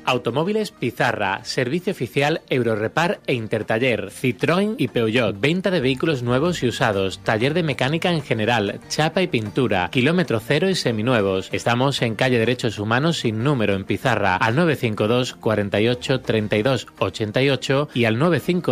Automóviles Pizarra, servicio oficial Eurorepar e Intertaller, Citroën y Peugeot, venta de vehículos nuevos y usados, taller de mecánica en general, chapa y pintura, kilómetro cero y seminuevos. Estamos en calle Derechos Humanos sin número en Pizarra, al 952 48 32 88 y al 952